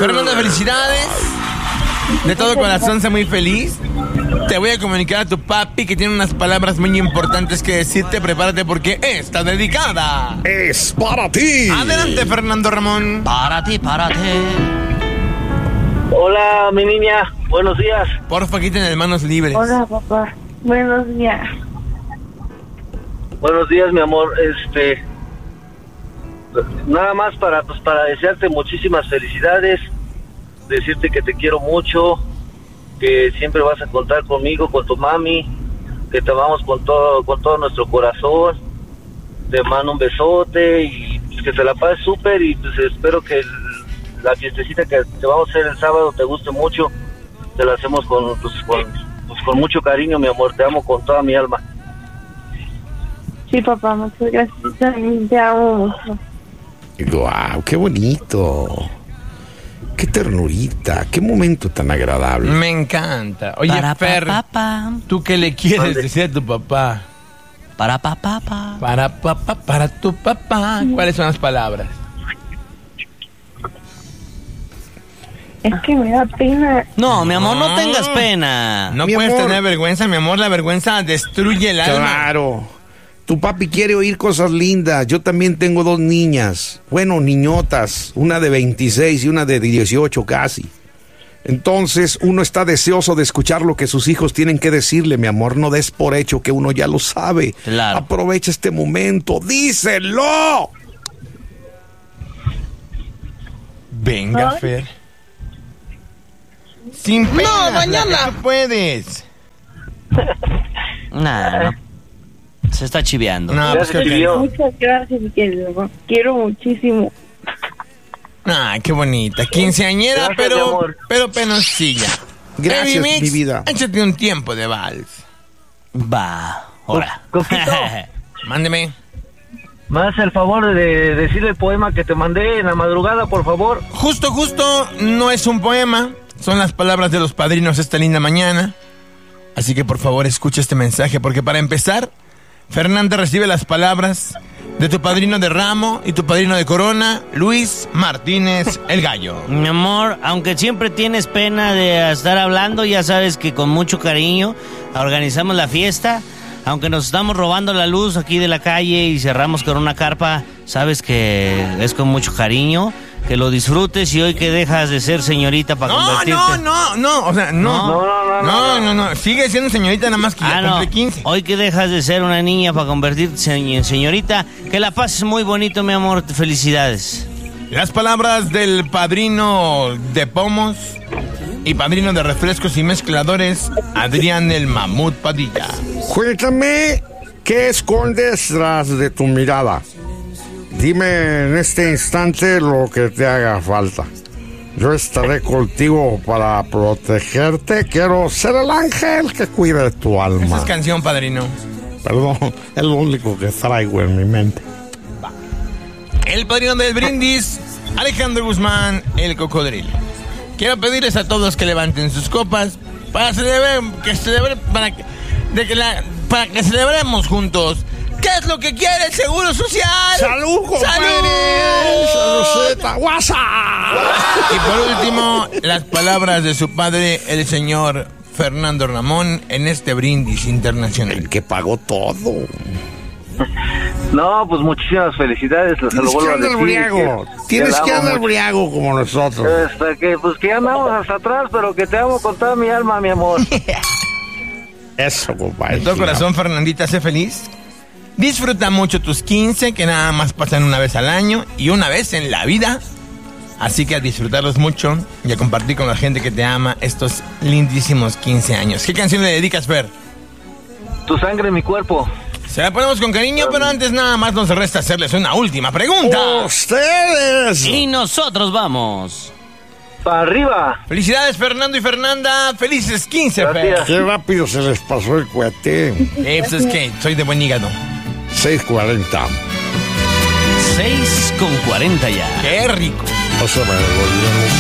Fernanda, felicidades. De todo corazón, sé muy feliz. Te voy a comunicar a tu papi que tiene unas palabras muy importantes que decirte. Prepárate porque está dedicada. Es para ti. Adelante, Fernando Ramón. Para ti. Hola, mi niña. Buenos días. Porfa, quiten manos libres. Hola, papá. Buenos días. Buenos días, mi amor. Nada más para desearte muchísimas felicidades, decirte que te quiero mucho, que siempre vas a contar conmigo, con tu mami, que te amamos con todo nuestro corazón. Te mando un besote y pues, que te la pases súper y pues espero que la fiestecita que te vamos a hacer el sábado te guste mucho. Te la hacemos con mucho cariño, mi amor. Te amo con toda mi alma. Sí, papá, muchas gracias. También te amo mucho. Guau, qué bonito. Qué ternurita, qué momento tan agradable. Me encanta. Oye, Fer, ¿tú qué le quieres decir a tu papá? Para papá. Para tu papá. ¿Cuáles son las palabras? Es que me da pena. No, mi amor, no tengas pena. No Mi puedes amor. tener vergüenza, mi amor. La vergüenza destruye el alma. Claro. Tu papi quiere oír cosas lindas. Yo también tengo 2 niñas. Bueno, niñotas. Una de 26 y una de 18 casi. Entonces, uno está deseoso de escuchar lo que sus hijos tienen que decirle, mi amor. No des por hecho que uno ya lo sabe. Claro. Aprovecha este momento. ¡Díselo! Venga, Ay. Fer. Sin pena. No, mañana. Tú puedes. No. Se está chiveando. No, pues Gracias, que... tío. Muchas gracias, quiero muchísimo. Ah, qué bonita. Quinceañera, Gracias, mi amor. pero penosilla. Gracias, Heavy Mix, mi vida. Échate un tiempo de vals. Va, ahora. Coquito. Mándeme. ¿Me haces el favor de decir el poema que te mandé en la madrugada, por favor? Justo, no es un poema. Son las palabras de los padrinos esta linda mañana. Así que por favor escucha este mensaje, porque para empezar, Fernanda recibe las palabras de tu padrino de ramo y tu padrino de corona, Luis Martínez el Gallo. Mi amor, aunque siempre tienes pena de estar hablando, ya sabes que con mucho cariño organizamos la fiesta. Aunque nos estamos robando la luz aquí de la calle y cerramos con una carpa, sabes que es con mucho cariño. Que lo disfrutes y hoy que dejas de ser señorita para convertirte... No, o sea, no. Sigue siendo señorita, nada más que ya cumple 15. Hoy que dejas de ser una niña para convertirte en señorita, que la pases muy bonito, mi amor. Felicidades. Las palabras del padrino de pomos y padrino de refrescos y mezcladores, Adrián el Mamut Padilla. Cuéntame qué escondes tras de tu mirada. Dime en este instante lo que te haga falta. Yo estaré contigo para protegerte. Quiero ser el ángel que cuide tu alma. Esa es canción, padrino. Perdón, es lo único que traigo en mi mente. El padrino del brindis, Alejandro Guzmán, el cocodrilo. Quiero pedirles a todos que levanten sus copas para que celebremos juntos. ¿Qué es lo que quiere el Seguro Social? ¡Salud, compadre! ¡Saludcita! ¡Guasa! Y por último, las palabras de su padre, el señor Fernando Ramón, en este brindis internacional. El que pagó todo. No, pues muchísimas felicidades. Se lo Tienes que vuelvo a andar decir. briago. Tienes que andar briago como nosotros. Que andamos hasta atrás, pero que te amo con toda mi alma, mi amor. Eso, compadre. De todo corazón, Fernandita, sé feliz. Disfruta mucho tus 15, que nada más pasan una vez al año y una vez en la vida. Así que a disfrutarlos mucho y a compartir con la gente que te ama estos lindísimos 15 años. ¿Qué canción le dedicas, Fer? Tu sangre en mi cuerpo. Se la ponemos con cariño, pero antes nada más nos resta hacerles una última pregunta. ¡Ustedes! Y nosotros vamos. ¡Para arriba! Felicidades, Fernando y Fernanda. Felices 15, Fer. Gracias. Qué rápido se les pasó el cohete. Pues es que soy de buen hígado. 6:40. 6:40 ya. Qué rico. No se me devolvieron.